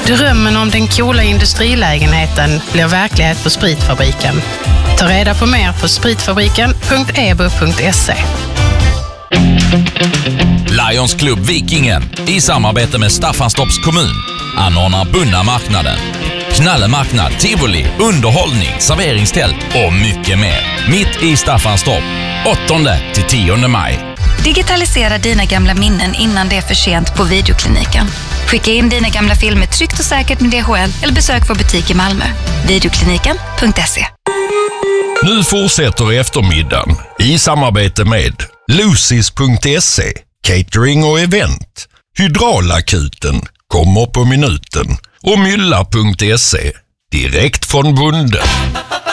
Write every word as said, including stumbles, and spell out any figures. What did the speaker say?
Drömmen om den coola industrilägenheten blir verklighet på Spritfabriken. Ta reda på mer på spritfabriken punkt e b u punkt se. Lions Club Vikingen i samarbete med Staffanstorps kommun anordnar Bunna marknaden. Knallemarknad, tivoli, underhållning, serveringstält och mycket mer. Mitt i Staffanstorp, åttonde till tionde maj. Digitalisera dina gamla minnen innan det är för sent på Videokliniken. Skicka in dina gamla filmer tryggt och säkert med D H L eller besök vår butik i Malmö. Videokliniken punkt se. Nu fortsätter eftermiddagen i samarbete med Lucis punkt se, catering och event. Hydraulakuten kommer på minuten och Mylla punkt se, direkt från bonden.